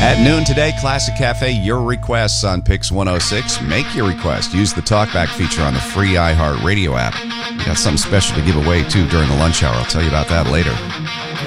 At noon today, Classic Cafe, your requests on Pix 106. Make your request. Use the talkback feature on the free iHeart Radio app. We got something special to give away, too, during the lunch hour. I'll tell you about that later.